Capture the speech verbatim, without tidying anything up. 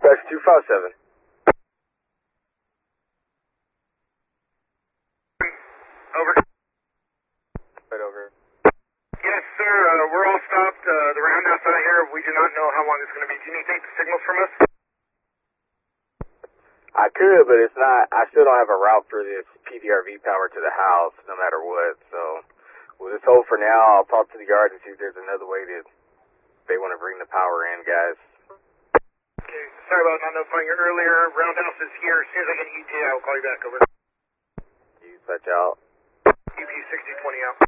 Dispatch two five seven. Over. Right over. Yes, sir. Uh, we're all stopped. Uh, the roundhouse out here, we do not know how long it's going to be. Do you need to take the signals from us? I could, but it's not, I still don't have a route for this P D R V power to the house, no matter what, so we'll just hold for now. I'll talk to the yard and see if there's another way to, they want to bring the power in, guys. Okay, sorry about not notifying you earlier. Roundhouse is here. As soon as I get an E T A, I'll call you back. Over. You touch out. E P sixty twenty out.